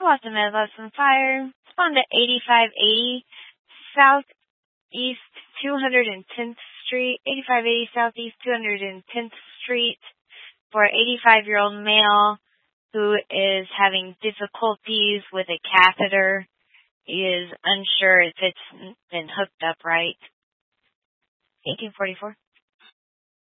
Boston Medicine Fire. Spawned at 8580 Southeast 210th Street. 8580 Southeast 210th Street for an 85-year-old male who is having difficulties with a catheter. He is unsure if it's been hooked up right. 1844.